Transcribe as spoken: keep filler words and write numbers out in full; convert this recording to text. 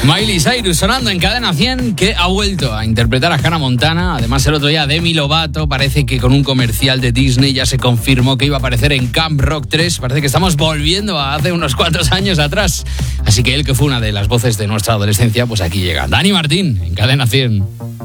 Miley Cyrus sonando en Cadena cien, que ha vuelto a interpretar a Hannah Montana. Además, el otro día Demi Lovato parece que con un comercial de Disney ya se confirmó que iba a aparecer en Camp Rock tres. Parece que estamos volviendo a hace unos cuantos años atrás. Así que él, que fue una de las voces de nuestra adolescencia, pues aquí llega. Dani Martín en Cadena cien.